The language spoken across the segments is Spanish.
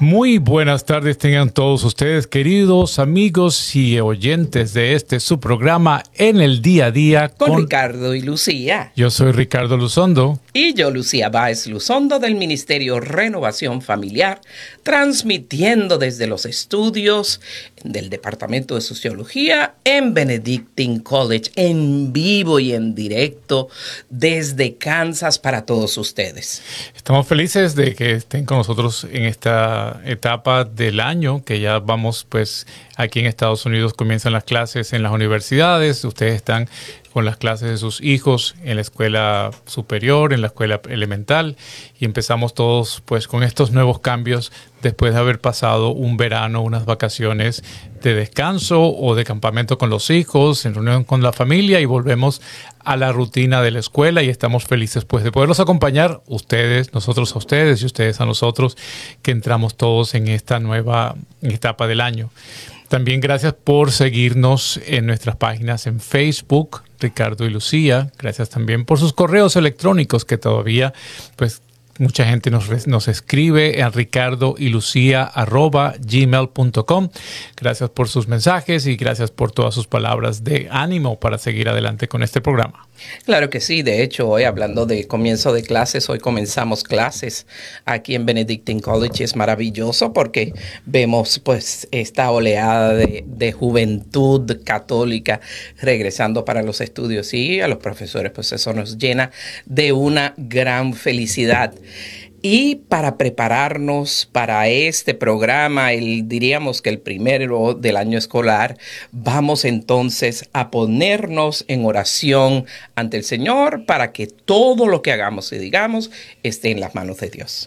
Muy buenas tardes tengan todos ustedes, queridos amigos y oyentes de su programa En el Día a Día con Ricardo y Lucía. Yo soy Ricardo Luzondo. Y yo, Lucía Báez Luzondo, del Ministerio Renovación Familiar, transmitiendo desde los estudios del Departamento de Sociología en Benedictine College, en vivo y en directo desde Kansas para todos ustedes. Estamos felices de que estén con nosotros en esta etapa del año, que ya vamos, pues, aquí en Estados Unidos comienzan las clases en las universidades. Ustedes están con las clases de sus hijos en la escuela superior, en la escuela elemental, y empezamos todos pues con estos nuevos cambios después de haber pasado un verano, unas vacaciones de descanso o de campamento con los hijos, en reunión con la familia, y volvemos a la rutina de la escuela y estamos felices pues de poderlos acompañar, ustedes, nosotros a ustedes y ustedes a nosotros, que entramos todos en esta nueva etapa del año. También gracias por seguirnos en nuestras páginas en Facebook, Ricardo y Lucía. Gracias también por sus correos electrónicos que todavía, pues, mucha gente nos escribe en ricardoylucia@gmail.com. Gracias por sus mensajes y gracias por todas sus palabras de ánimo para seguir adelante con este programa. Claro que sí. De hecho, hoy hablando de comienzo de clases, hoy comenzamos clases aquí en Benedictine College. Es maravilloso porque vemos pues esta oleada de juventud católica regresando para los estudios, y a los profesores pues eso nos llena de una gran felicidad. Y para prepararnos para este programa, diríamos que el primero del año escolar, vamos entonces a ponernos en oración ante el Señor para que todo lo que hagamos y digamos esté en las manos de Dios.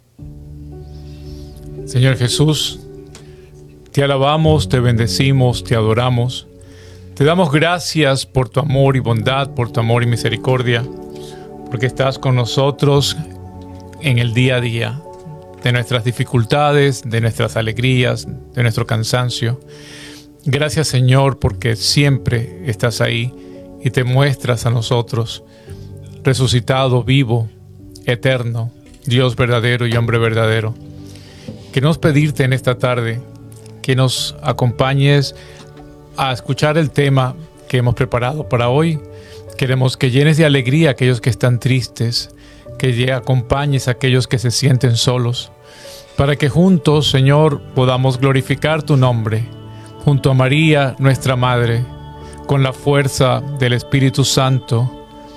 Señor Jesús, te alabamos, te bendecimos, te adoramos. Te damos gracias por tu amor y bondad, por tu amor y misericordia, porque estás con nosotros en el día a día, de nuestras dificultades, de nuestras alegrías, de nuestro cansancio. Gracias, Señor, porque siempre estás ahí y te muestras a nosotros, resucitado, vivo, eterno, Dios verdadero y hombre verdadero. Queremos pedirte en esta tarde que nos acompañes a escuchar el tema que hemos preparado para hoy. Queremos que llenes de alegría a aquellos que están tristes, que acompañes a aquellos que se sienten solos, para que juntos, Señor, podamos glorificar tu nombre, junto a María, nuestra Madre, con la fuerza del Espíritu Santo.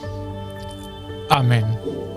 Amén.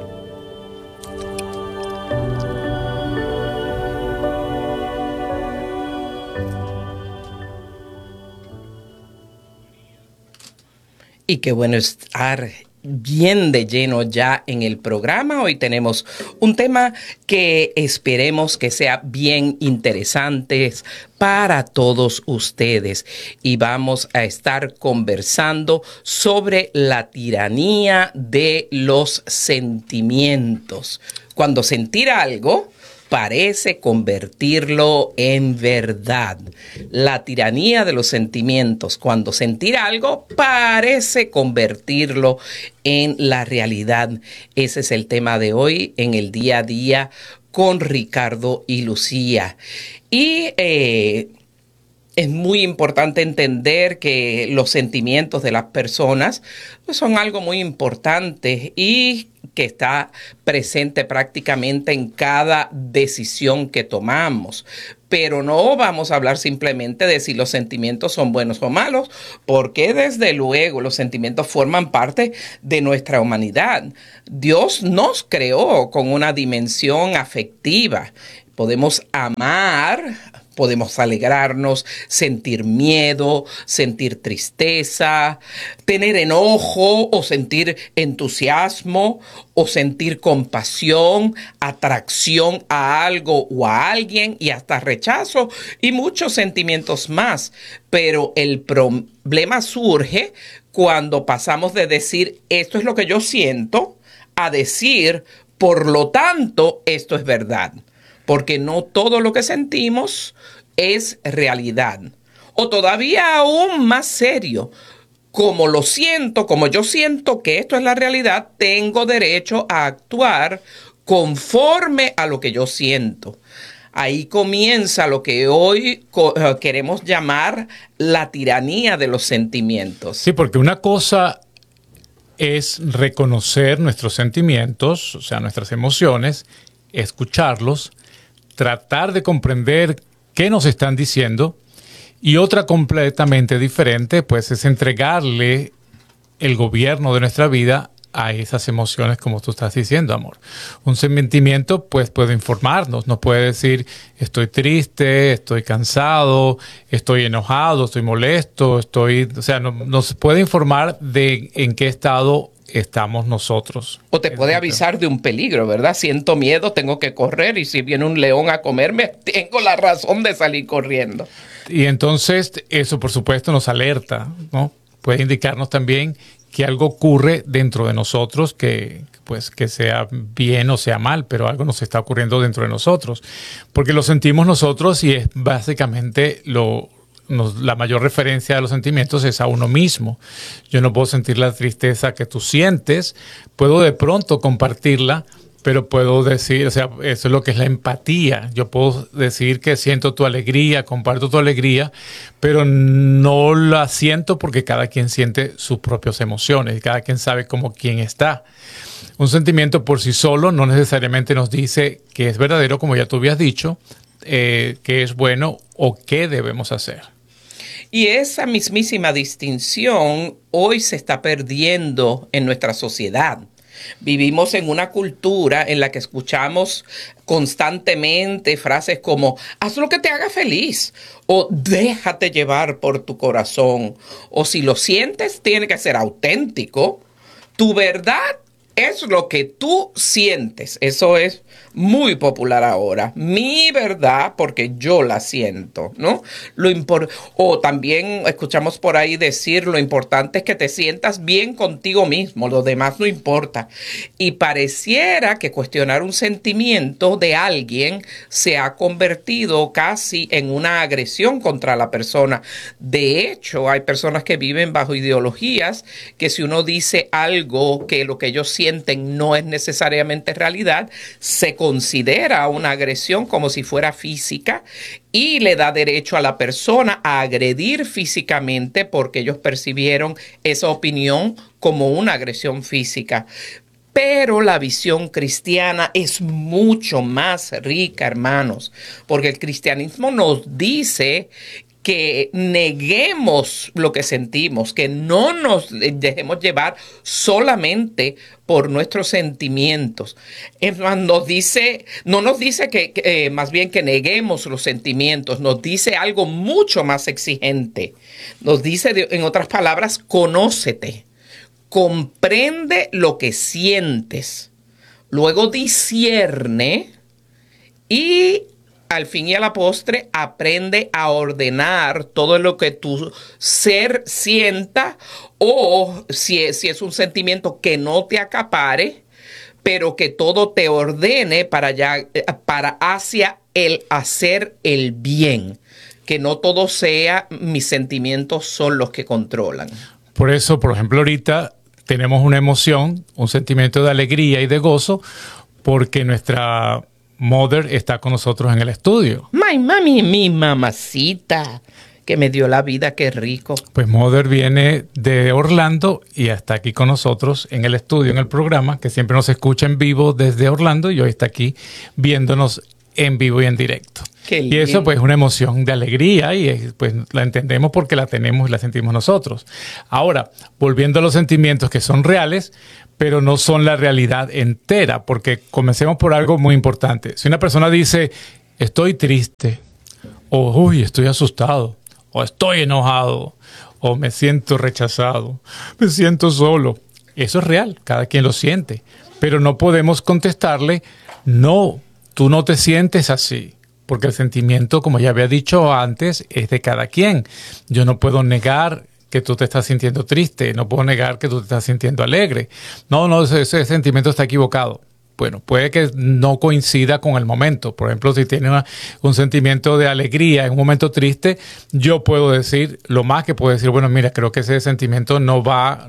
Y qué bueno estar bien de lleno ya en el programa. Hoy tenemos un tema que esperemos que sea bien interesante para todos ustedes, y vamos a estar conversando sobre la tiranía de los sentimientos. Cuando sentir algo parece convertirlo en verdad. La tiranía de los sentimientos. Cuando sentir algo parece convertirlo en la realidad. Ese es el tema de hoy en el día a día con Ricardo y Lucía. Y es muy importante entender que los sentimientos de las personas pues, son algo muy importante y que está presente prácticamente en cada decisión que tomamos. Pero no vamos a hablar simplemente de si los sentimientos son buenos o malos, porque desde luego los sentimientos forman parte de nuestra humanidad. Dios nos creó con una dimensión afectiva. Podemos amar, podemos alegrarnos, sentir miedo, sentir tristeza, tener enojo o sentir entusiasmo o sentir compasión, atracción a algo o a alguien y hasta rechazo y muchos sentimientos más. Pero el problema surge cuando pasamos de decir esto es lo que yo siento a decir por lo tanto esto es verdad. Porque no todo lo que sentimos es realidad. O todavía aún más serio, como lo siento, como yo siento que esto es la realidad, tengo derecho a actuar conforme a lo que yo siento. Ahí comienza lo que hoy queremos llamar la tiranía de los sentimientos. Sí, porque una cosa es reconocer nuestros sentimientos, o sea, nuestras emociones, escucharlos, tratar de comprender qué nos están diciendo, y otra completamente diferente, pues, es entregarle el gobierno de nuestra vida a esas emociones, como tú estás diciendo, amor. Un sentimiento, pues, puede informarnos, nos puede decir: estoy triste, estoy cansado, estoy enojado, estoy molesto, o sea, nos puede informar de en qué estado estamos nosotros. O te puede avisar de un peligro, ¿verdad? Siento miedo, tengo que correr, y si viene un león a comerme, tengo la razón de salir corriendo. Y entonces eso, por supuesto, nos alerta, ¿no? Puede indicarnos también que algo ocurre dentro de nosotros, que sea bien o sea mal, pero algo nos está ocurriendo dentro de nosotros. Porque lo sentimos nosotros, y es básicamente la mayor referencia de los sentimientos es a uno mismo. Yo no puedo sentir la tristeza que tú sientes, puedo de pronto compartirla, pero puedo decir, o sea, eso es lo que es la empatía. Yo puedo decir que siento tu alegría, comparto tu alegría, pero no la siento, porque cada quien siente sus propias emociones y cada quien sabe cómo quién está. Un sentimiento por sí solo no necesariamente nos dice que es verdadero, como ya tú habías dicho, que es bueno o qué debemos hacer. Y esa mismísima distinción hoy se está perdiendo en nuestra sociedad. Vivimos en una cultura en la que escuchamos constantemente frases como: haz lo que te haga feliz, o déjate llevar por tu corazón, o si lo sientes, tiene que ser auténtico. Tu verdad es lo que tú sientes. Eso es muy popular ahora. Mi verdad, porque yo la siento, ¿no? O también escuchamos por ahí decir: lo importante es que te sientas bien contigo mismo, lo demás no importa. Y pareciera que cuestionar un sentimiento de alguien se ha convertido casi en una agresión contra la persona. De hecho, hay personas que viven bajo ideologías que, si uno dice algo que lo que ellos sienten no es necesariamente realidad, se considera una agresión, como si fuera física, y le da derecho a la persona a agredir físicamente porque ellos percibieron esa opinión como una agresión física. Pero la visión cristiana es mucho más rica, hermanos, porque el cristianismo nos dice que neguemos lo que sentimos, que no nos dejemos llevar solamente por nuestros sentimientos. No nos dice que más bien que neguemos los sentimientos, nos dice algo mucho más exigente. Nos dice, en otras palabras: conócete, comprende lo que sientes, luego discierne y, al fin y a la postre, aprende a ordenar todo lo que tu ser sienta, o si es un sentimiento, que no te acapare, pero que todo te ordene para hacia el hacer el bien. Que no todo sea mis sentimientos son los que controlan. Por eso, por ejemplo, ahorita tenemos una emoción, un sentimiento de alegría y de gozo, porque nuestra Mother está con nosotros en el estudio. My mami, mi mamacita, que me dio la vida, qué rico. Pues Mother viene de Orlando y está aquí con nosotros en el estudio, en el programa, que siempre nos escucha en vivo desde Orlando, y hoy está aquí viéndonos en vivo y en directo. Y eso, pues, es una emoción de alegría, y pues la entendemos porque la tenemos y la sentimos nosotros. Ahora, volviendo a los sentimientos, que son reales, pero no son la realidad entera, porque comencemos por algo muy importante. Si una persona dice: estoy triste, o uy, estoy asustado, o estoy enojado, o me siento rechazado, me siento solo, eso es real, cada quien lo siente, pero no podemos contestarle: no, tú no te sientes así, porque el sentimiento, como ya había dicho antes, es de cada quien. Yo no puedo negar que tú te estás sintiendo triste, no puedo negar que tú te estás sintiendo alegre. No, ese sentimiento está equivocado. bueno, puede que no coincida con el momento. Por ejemplo, si tiene un sentimiento de alegría en un momento triste, yo puedo decir, lo más que puedo decir, bueno, mira, creo que ese sentimiento no va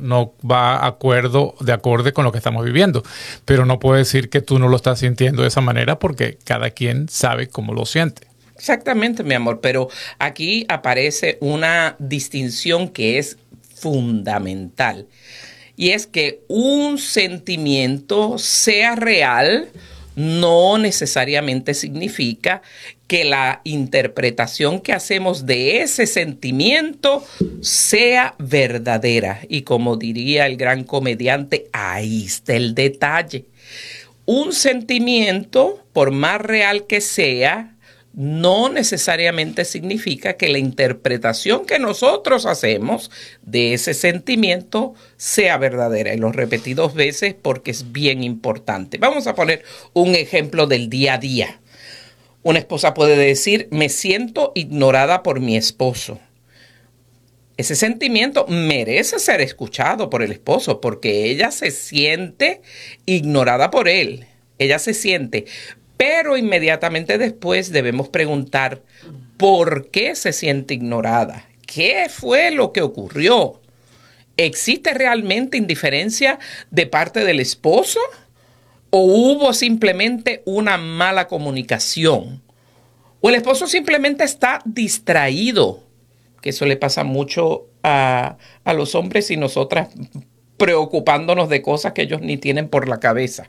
de acorde con lo que estamos viviendo. Pero no puedo decir que tú no lo estás sintiendo de esa manera porque cada quien sabe cómo lo siente. Exactamente, mi amor, pero aquí aparece una distinción que es fundamental. Y es que un sentimiento sea real no necesariamente significa que la interpretación que hacemos de ese sentimiento sea verdadera. Y como diría el gran comediante, ahí está el detalle. Un sentimiento, por más real que sea, no necesariamente significa que la interpretación que nosotros hacemos de ese sentimiento sea verdadera. Y lo repetí 2 veces porque es bien importante. Vamos a poner un ejemplo del día a día. Una esposa puede decir, me siento ignorada por mi esposo. Ese sentimiento merece ser escuchado por el esposo porque ella se siente ignorada por él. Ella se siente. Pero inmediatamente después debemos preguntar por qué se siente ignorada. ¿Qué fue lo que ocurrió? ¿Existe realmente indiferencia de parte del esposo? ¿O hubo simplemente una mala comunicación? ¿O el esposo simplemente está distraído? Que eso le pasa mucho a los hombres y nosotras preocupándonos de cosas que ellos ni tienen por la cabeza.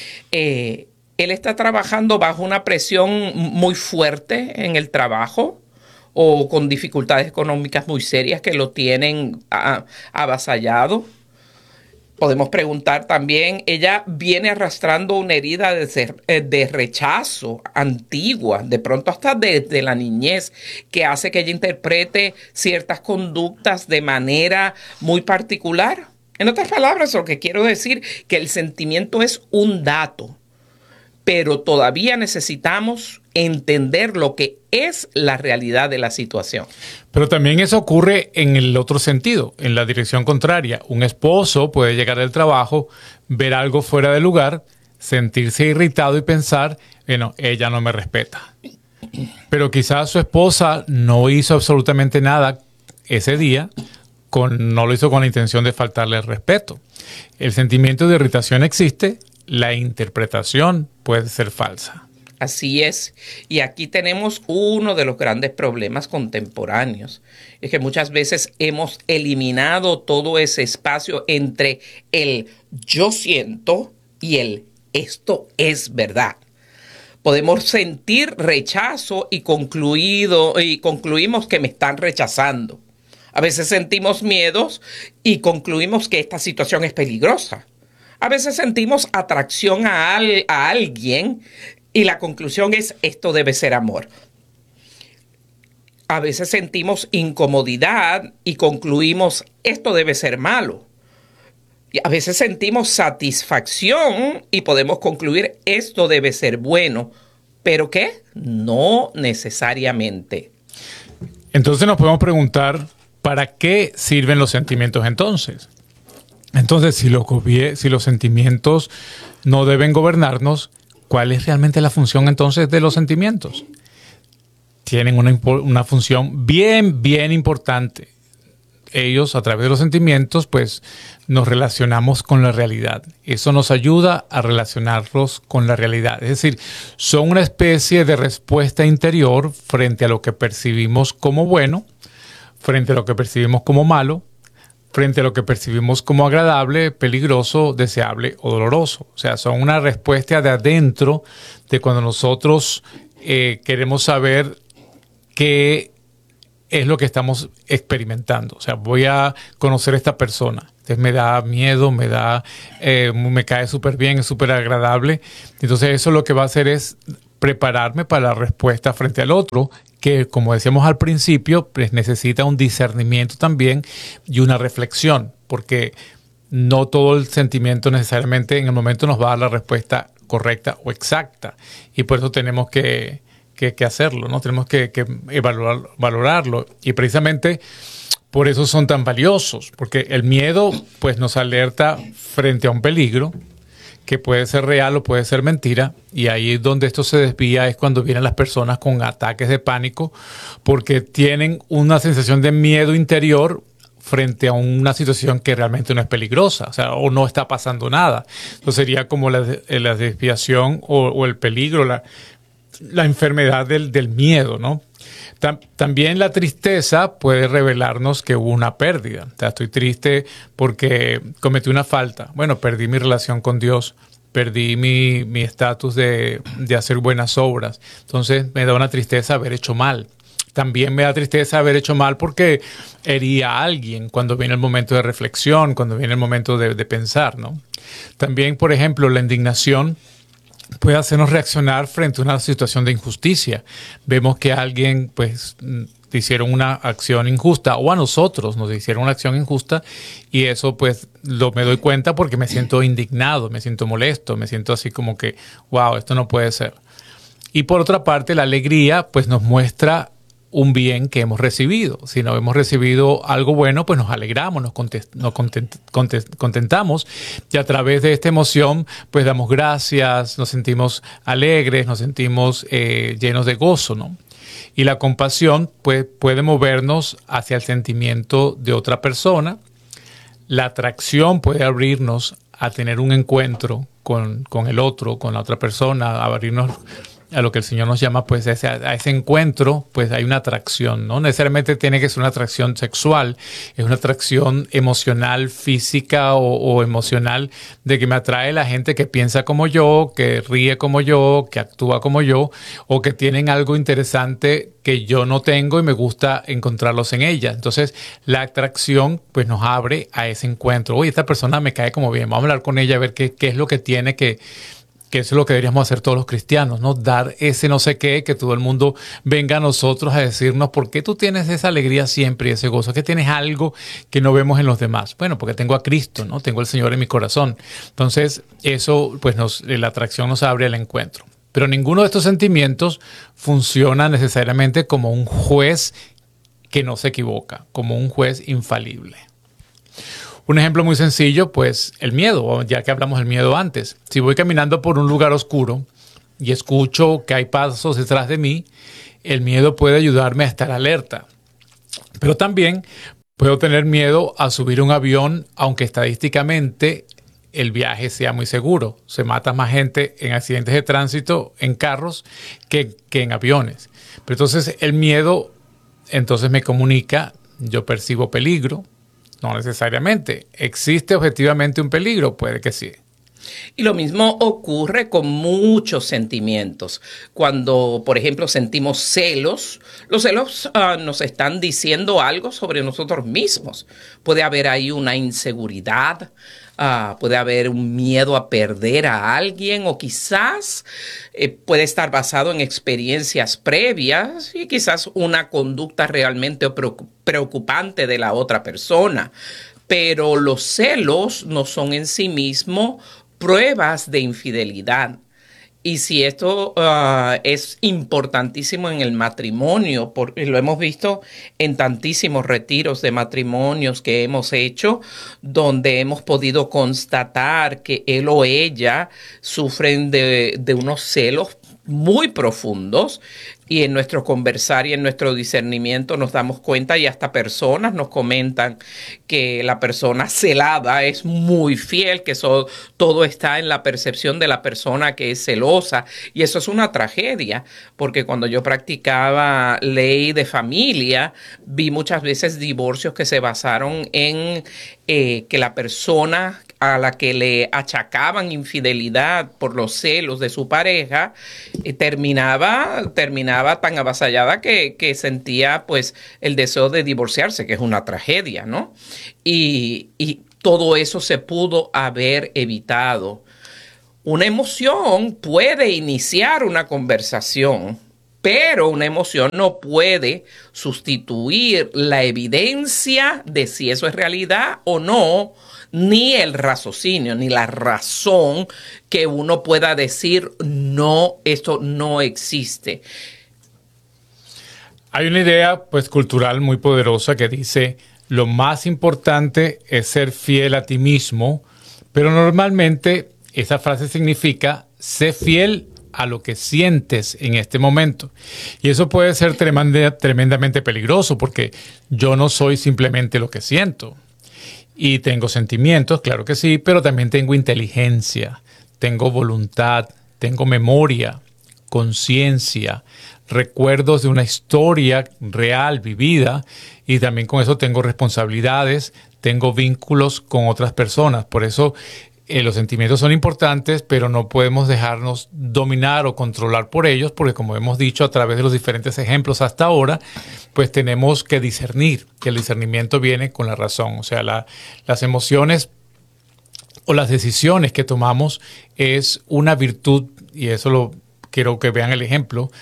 Él está trabajando bajo una presión muy fuerte en el trabajo o con dificultades económicas muy serias que lo tienen avasallado. Podemos preguntar también, ella viene arrastrando una herida de rechazo antigua, de pronto hasta desde la niñez, que hace que ella interprete ciertas conductas de manera muy particular. En otras palabras, lo que quiero decir que el sentimiento es un dato, pero todavía necesitamos entender lo que es la realidad de la situación. Pero también eso ocurre en el otro sentido, en la dirección contraria. Un esposo puede llegar del trabajo, ver algo fuera de lugar, sentirse irritado y pensar, bueno, ella no me respeta. Pero quizás su esposa no hizo absolutamente nada ese día, no lo hizo con la intención de faltarle el respeto. El sentimiento de irritación existe, la interpretación puede ser falsa. Así es. Y aquí tenemos uno de los grandes problemas contemporáneos. Es que muchas veces hemos eliminado todo ese espacio entre el yo siento y el esto es verdad. Podemos sentir rechazo y concluimos que me están rechazando. A veces sentimos miedos y concluimos que esta situación es peligrosa. A veces sentimos atracción a alguien y la conclusión es esto debe ser amor. A veces sentimos incomodidad y concluimos esto debe ser malo. Y a veces sentimos satisfacción y podemos concluir esto debe ser bueno. ¿Pero qué? No necesariamente. Entonces nos podemos preguntar, ¿para qué sirven los sentimientos entonces? Entonces, si los sentimientos no deben gobernarnos, ¿cuál es realmente la función entonces de los sentimientos? Tienen una función bien importante. Ellos, a través de los sentimientos, pues nos relacionamos con la realidad. Eso nos ayuda a relacionarlos con la realidad. Es decir, son una especie de respuesta interior frente a lo que percibimos como bueno, frente a lo que percibimos como malo, frente a lo que percibimos como agradable, peligroso, deseable o doloroso. O sea, son una respuesta de adentro de cuando nosotros queremos saber qué es lo que estamos experimentando. O sea, voy a conocer a esta persona. Entonces me da miedo, me cae súper bien, es súper agradable. Entonces eso lo que va a hacer es prepararme para la respuesta frente al otro, que como decíamos al principio, pues necesita un discernimiento también y una reflexión, porque no todo el sentimiento necesariamente en el momento nos va a dar la respuesta correcta o exacta. Y por eso tenemos que hacerlo, ¿no? Tenemos que valorarlo. Y precisamente por eso son tan valiosos, porque el miedo pues nos alerta frente a un peligro que puede ser real o puede ser mentira, y ahí es donde esto se desvía, es cuando vienen las personas con ataques de pánico, porque tienen una sensación de miedo interior frente a una situación que realmente no es peligrosa, o sea, o no está pasando nada. Entonces sería como la desviación o el peligro, la enfermedad del miedo, ¿no? También la tristeza puede revelarnos que hubo una pérdida. O sea, estoy triste porque cometí una falta. Bueno, perdí mi relación con Dios, perdí mi estatus de hacer buenas obras. Entonces me da una tristeza haber hecho mal. También me da tristeza haber hecho mal porque herí a alguien cuando viene el momento de reflexión, cuando viene el momento de pensar, ¿no? También, por ejemplo, la indignación puede hacernos reaccionar frente a una situación de injusticia. Vemos que a alguien, pues, te hicieron una acción injusta, o a nosotros nos hicieron una acción injusta, y eso, pues, me doy cuenta porque me siento indignado, me siento molesto, me siento así como que, wow, esto no puede ser. Y por otra parte, la alegría, pues, nos muestra un bien que hemos recibido. Si no hemos recibido algo bueno, pues nos alegramos, nos contentamos, y a través de esta emoción pues damos gracias, nos sentimos alegres, nos sentimos llenos de gozo, ¿no? Y la compasión pues puede movernos hacia el sentimiento de otra persona. La atracción puede abrirnos a tener un encuentro con el otro, con la otra persona, a abrirnos a lo que el Señor nos llama, pues, a ese encuentro, pues hay una atracción. No necesariamente tiene que ser una atracción sexual, es una atracción emocional, física o emocional, de que me atrae la gente que piensa como yo, que ríe como yo, que actúa como yo, o que tienen algo interesante que yo no tengo y me gusta encontrarlos en ella. Entonces, la atracción, pues, nos abre a ese encuentro. Oye, esta persona me cae como bien, vamos a hablar con ella, a ver qué es lo que tiene que eso es lo que deberíamos hacer todos los cristianos, ¿no? Dar ese no sé qué, que todo el mundo venga a nosotros a decirnos por qué tú tienes esa alegría siempre y ese gozo, que tienes algo que no vemos en los demás. Bueno, porque tengo a Cristo, ¿no? Tengo al Señor en mi corazón. Entonces, eso, pues, la atracción nos abre al encuentro. Pero ninguno de estos sentimientos funciona necesariamente como un juez que no se equivoca, como un juez infalible. Un ejemplo muy sencillo, pues el miedo, ya que hablamos del miedo antes. Si voy caminando por un lugar oscuro y escucho que hay pasos detrás de mí, el miedo puede ayudarme a estar alerta. Pero también puedo tener miedo a subir un avión, aunque estadísticamente el viaje sea muy seguro. Se mata más gente en accidentes de tránsito, en carros, que en aviones. Pero entonces el miedo me comunica, yo percibo peligro. No necesariamente. ¿Existe objetivamente un peligro? Puede que sí. Y lo mismo ocurre con muchos sentimientos. Cuando, por ejemplo, sentimos celos, los celos nos están diciendo algo sobre nosotros mismos. Puede haber ahí una inseguridad, puede haber un miedo a perder a alguien, o quizás puede estar basado en experiencias previas y quizás una conducta realmente preocupante de la otra persona. Pero los celos no son en sí mismos pruebas de infidelidad. Y si esto es importantísimo en el matrimonio, porque lo hemos visto en tantísimos retiros de matrimonios que hemos hecho, donde hemos podido constatar que él o ella sufren de unos celos muy profundos, y en nuestro conversar y en nuestro discernimiento nos damos cuenta, y hasta personas nos comentan que la persona celada es muy fiel, que todo está en la percepción de la persona que es celosa, y eso es una tragedia, porque cuando yo practicaba ley de familia, vi muchas veces divorcios que se basaron en que la persona a la que le achacaban infidelidad por los celos de su pareja, terminaba tan avasallada que sentía pues el deseo de divorciarse, que es una tragedia, ¿no? Y todo eso se pudo haber evitado. Una emoción puede iniciar una conversación, pero una emoción no puede sustituir la evidencia de si eso es realidad o no, ni el raciocinio, ni la razón que uno pueda decir, no, esto no existe. Hay una idea, pues, cultural muy poderosa que dice, lo más importante es ser fiel a ti mismo, pero normalmente esa frase significa: sé fiel a lo que sientes en este momento. Y eso puede ser tremendamente peligroso, porque yo no soy simplemente lo que siento. Y tengo sentimientos, claro que sí, pero también tengo inteligencia, tengo voluntad, tengo memoria, conciencia, recuerdos de una historia real, vivida, y también con eso tengo responsabilidades, tengo vínculos con otras personas. Por eso los sentimientos son importantes, pero no podemos dejarnos dominar o controlar por ellos, porque como hemos dicho a través de los diferentes ejemplos hasta ahora, pues tenemos que discernir, que el discernimiento viene con la razón. O sea, las emociones o las decisiones que tomamos es una virtud, y eso lo quiero que vean el ejemplo.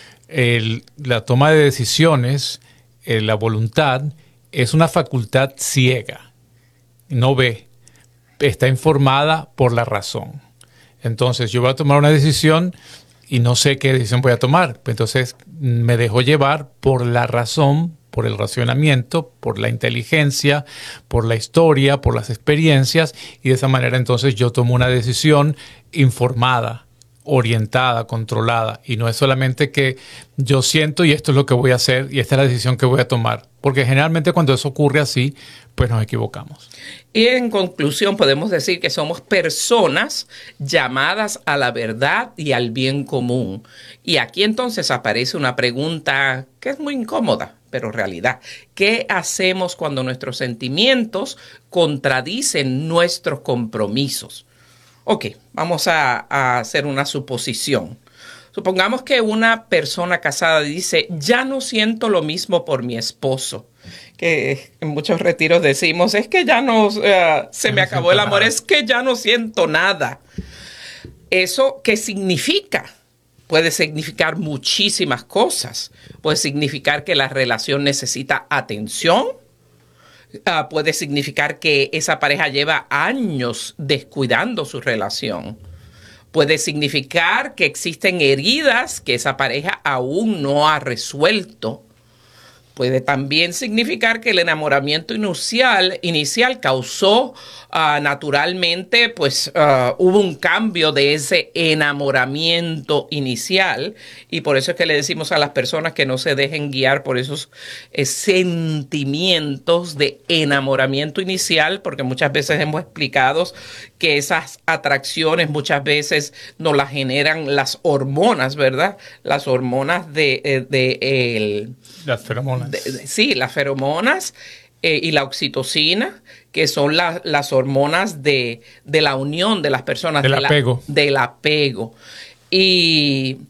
La toma de decisiones, la voluntad, es una facultad ciega, no ve, está informada por la razón. Entonces yo voy a tomar una decisión y no sé qué decisión voy a tomar. Entonces me dejo llevar por la razón, por el racionamiento, por la inteligencia, por la historia, por las experiencias, y de esa manera entonces yo tomo una decisión informada, orientada, controlada, y no es solamente que yo siento y esto es lo que voy a hacer y esta es la decisión que voy a tomar, porque generalmente cuando eso ocurre así, pues nos equivocamos. Y en conclusión podemos decir que somos personas llamadas a la verdad y al bien común. Y aquí entonces aparece una pregunta que es muy incómoda, pero realidad. ¿Qué hacemos cuando nuestros sentimientos contradicen nuestros compromisos? Ok, vamos a hacer una suposición. Supongamos que una persona casada dice: ya no siento lo mismo por mi esposo. Que en muchos retiros decimos: es que ya no, se me acabó el amor, es que ya no siento nada. ¿Eso qué significa? Puede significar muchísimas cosas. Puede significar que la relación necesita atención. Puede significar que esa pareja lleva años descuidando su relación. Puede significar que existen heridas que esa pareja aún no ha resuelto. Puede también significar que el enamoramiento inicial causó naturalmente, pues hubo un cambio de ese enamoramiento inicial, y por eso es que le decimos a las personas que no se dejen guiar por esos sentimientos de enamoramiento inicial, porque muchas veces hemos explicado que esas atracciones muchas veces nos las generan las hormonas, ¿verdad? Las hormonas las feromonas. Sí, las feromonas y la oxitocina, que son las hormonas de la unión de las personas. Del apego. Del apego. Y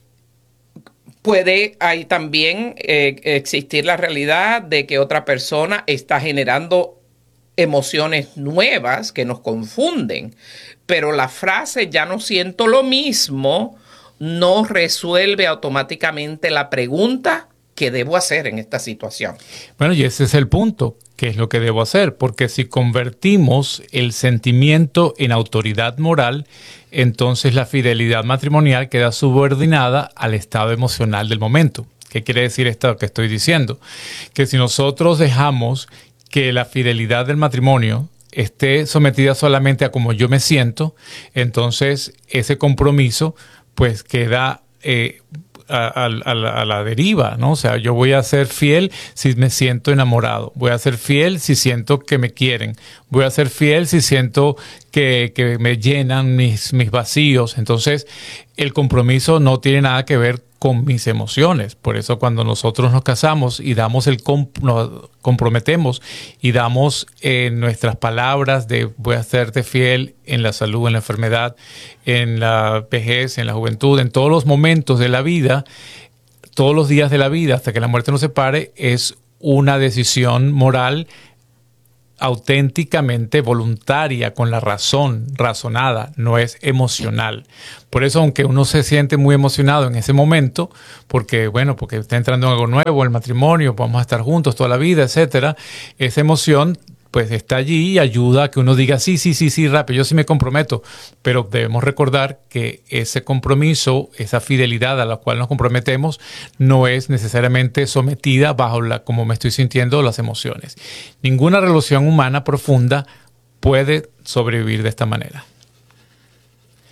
puede ahí también existir la realidad de que otra persona está generando emociones nuevas que nos confunden. Pero la frase "ya no siento lo mismo" no resuelve automáticamente la pregunta: ¿qué debo hacer en esta situación? Bueno, y ese es el punto. ¿Qué es lo que debo hacer? Porque si convertimos el sentimiento en autoridad moral, entonces la fidelidad matrimonial queda subordinada al estado emocional del momento. ¿Qué quiere decir esto que estoy diciendo? Que si nosotros dejamos que la fidelidad del matrimonio esté sometida solamente a cómo yo me siento, entonces ese compromiso pues queda a la deriva, ¿no? O sea, yo voy a ser fiel si me siento enamorado, voy a ser fiel si siento que me quieren, voy a ser fiel si siento que me llenan mis vacíos. Entonces, el compromiso no tiene nada que ver con mis emociones. Por eso cuando nosotros nos casamos y nos comprometemos y damos nuestras palabras de voy a serte fiel en la salud, en la enfermedad, en la vejez, en la juventud, en todos los momentos de la vida, todos los días de la vida, hasta que la muerte nos separe, es una decisión moral auténticamente voluntaria, con la razón, razonada, no es emocional. Por eso, aunque uno se siente muy emocionado en ese momento, porque está entrando en algo nuevo, el matrimonio, vamos a estar juntos toda la vida, etcétera, esa emoción pues está allí y ayuda a que uno diga sí, rápido, yo sí me comprometo. Pero debemos recordar que ese compromiso, esa fidelidad a la cual nos comprometemos, no es necesariamente sometida bajo como me estoy sintiendo, las emociones. Ninguna relación humana profunda puede sobrevivir de esta manera.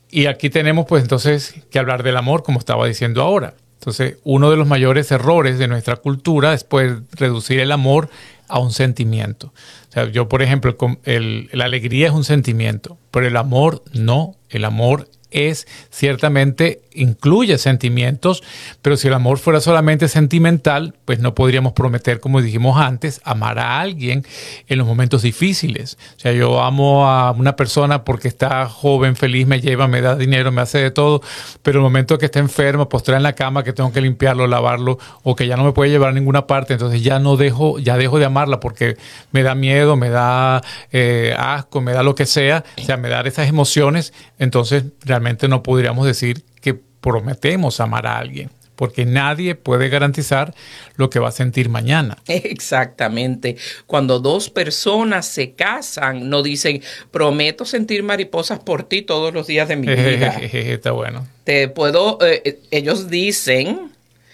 Y aquí tenemos pues entonces que hablar del amor, como estaba diciendo ahora. Entonces, uno de los mayores errores de nuestra cultura es pues reducir el amor a un sentimiento. O sea, yo, por ejemplo, la alegría es un sentimiento, pero el amor no. El amor ciertamente incluye sentimientos, pero si el amor fuera solamente sentimental, pues no podríamos prometer, como dijimos antes, amar a alguien en los momentos difíciles. O sea, yo amo a una persona porque está joven, feliz, me lleva, me da dinero, me hace de todo, pero el momento que está enfermo, postrada en la cama, que tengo que limpiarlo, lavarlo, o que ya no me puede llevar a ninguna parte, entonces ya dejo de amarla porque me da miedo, me da asco, me da lo que sea, o sea, me da esas emociones, entonces realmente no podríamos decir que prometemos amar a alguien, porque nadie puede garantizar lo que va a sentir mañana. Exactamente. Cuando dos personas se casan, no dicen, prometo sentir mariposas por ti todos los días de mi vida. Está bueno. Ellos dicen,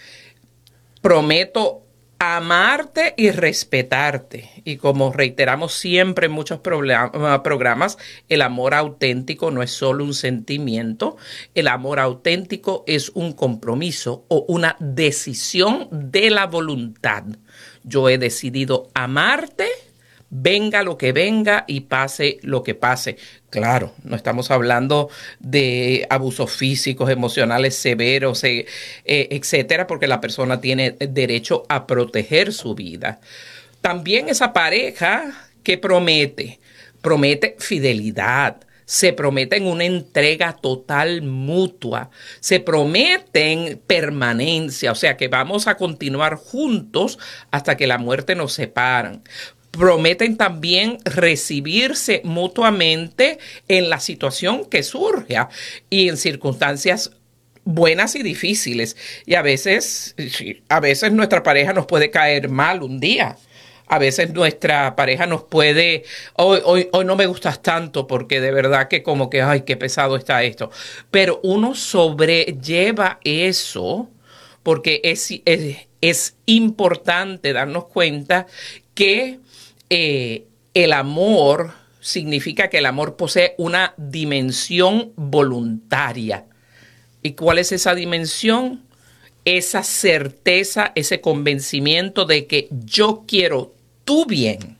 prometo amarte y respetarte. Y como reiteramos siempre en muchos programas, el amor auténtico no es solo un sentimiento. El amor auténtico es un compromiso o una decisión de la voluntad. Yo he decidido amarte, venga lo que venga y pase lo que pase. Claro, no estamos hablando de abusos físicos, emocionales severos, etcétera, porque la persona tiene derecho a proteger su vida. También esa pareja que promete fidelidad, se prometen una entrega total mutua, se prometen permanencia, o sea que vamos a continuar juntos hasta que la muerte nos separe. Prometen también recibirse mutuamente en la situación que surja y en circunstancias buenas y difíciles. Y a veces nuestra pareja nos puede caer mal un día. A veces nuestra pareja nos puede, hoy no me gustas tanto porque de verdad que como que, ay, qué pesado está esto. Pero uno sobrelleva eso porque es importante darnos cuenta que el amor significa que el amor posee una dimensión voluntaria. ¿Y cuál es esa dimensión? Esa certeza, ese convencimiento de que yo quiero tu bien.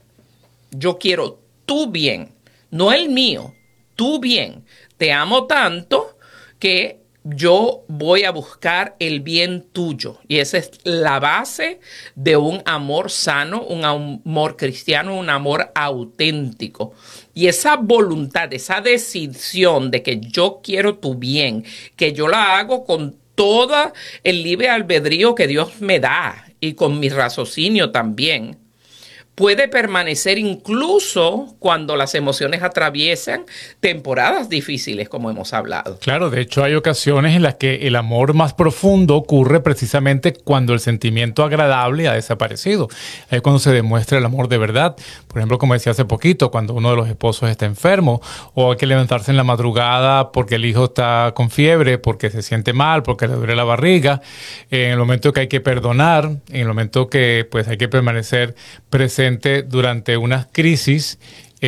Yo quiero tu bien, no el mío, tu bien. Te amo tanto que yo voy a buscar el bien tuyo. Y esa es la base de un amor sano, un amor cristiano, un amor auténtico. Y esa voluntad, esa decisión de que yo quiero tu bien, que yo la hago con todo el libre albedrío que Dios me da y con mi raciocinio también, puede permanecer incluso cuando las emociones atraviesan temporadas difíciles, como hemos hablado. Claro, de hecho hay ocasiones en las que el amor más profundo ocurre precisamente cuando el sentimiento agradable ha desaparecido. Es cuando se demuestra el amor de verdad. Por ejemplo, como decía hace poquito, cuando uno de los esposos está enfermo o hay que levantarse en la madrugada porque el hijo está con fiebre, porque se siente mal, porque le duele la barriga, en el momento que hay que perdonar, en el momento que pues hay que permanecer presente durante unas crisis,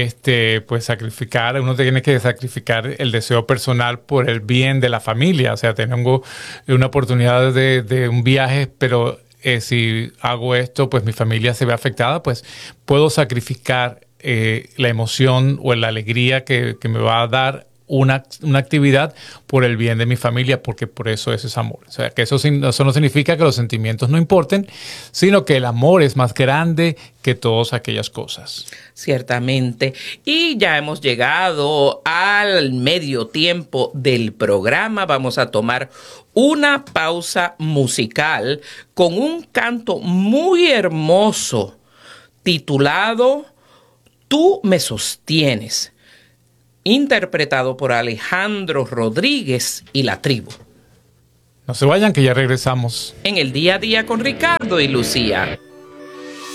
pues uno tiene que sacrificar el deseo personal por el bien de la familia. O sea, tengo una oportunidad de un viaje, pero si hago esto, pues mi familia se ve afectada, pues puedo sacrificar la emoción o la alegría que me va a dar una actividad por el bien de mi familia, porque por eso es amor. O sea, que eso no significa que los sentimientos no importen, sino que el amor es más grande que todas aquellas cosas. Ciertamente. Y ya hemos llegado al medio tiempo del programa. Vamos a tomar una pausa musical con un canto muy hermoso titulado Tú me sostienes, interpretado por Alejandro Rodríguez y La Tribu. No se vayan, que ya regresamos. En el Día a Día con Ricardo y Lucía.